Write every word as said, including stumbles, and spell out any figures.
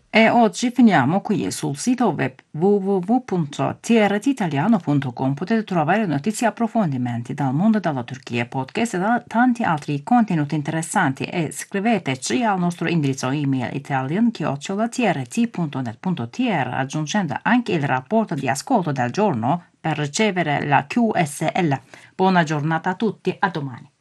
E oggi finiamo qui sul sito web w w w punto t r t italiano punto com. Potete trovare notizie e approfondimenti dal mondo della Turchia, podcast e da- tanti altri contenuti interessanti e scriveteci al nostro indirizzo email italian chiocciola t r t punto net punto t r aggiungendo anche il rapporto di ascolto del giorno per ricevere la Q S L. Buona giornata a tutti, a domani.